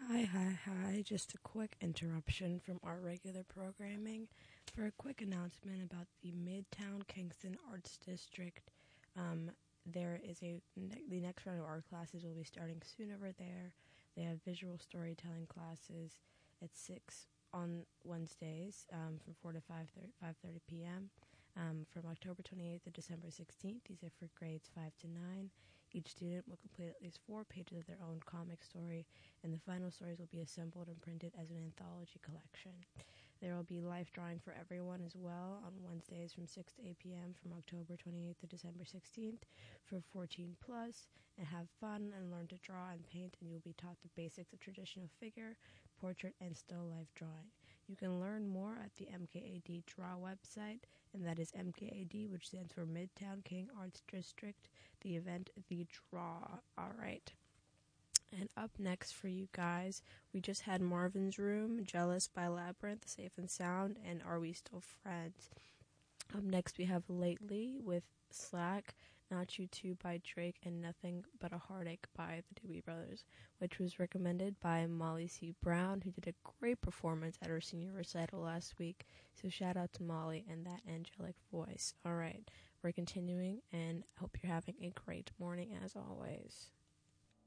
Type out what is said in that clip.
Hi. Just a quick interruption from our regular programming for a quick announcement about the Midtown Kingston Arts District. The next round of art classes will be starting soon over there. They have visual storytelling classes at 6 on Wednesdays from 4 to 5:30 p.m. From October 28th to December 16th. These are for grades 5 to 9. Each student will complete at least 4 pages of their own comic story, and the final stories will be assembled and printed as an anthology collection. There will be life drawing for everyone as well on Wednesdays from 6 to 8 p.m. from October 28th to December 16th for 14 plus, and have fun and learn to draw and paint, and you'll be taught the basics of traditional figure, portrait, and still life drawing. You can learn more at the MKAD Draw website, and that is MKAD, which stands for Midtown King Arts District, the event, The Draw. All right. And up next for you guys, we just had Marvin's Room, Jealous by Labyrinth, Safe and Sound, and Are We Still Friends? Up next we have Lately with Slack, Not You Too by Drake, and Nothing But a Heartache by the Doobie Brothers, which was recommended by Molly C. Brown, who did a great performance at her senior recital last week. So shout out to Molly and that angelic voice. All right, we're continuing, and hope you're having a great morning as always.